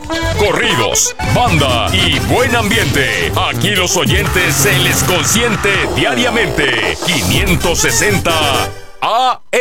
corridos, banda y buen ambiente. Aquí los oyentes se les consiente diariamente. 560 AM.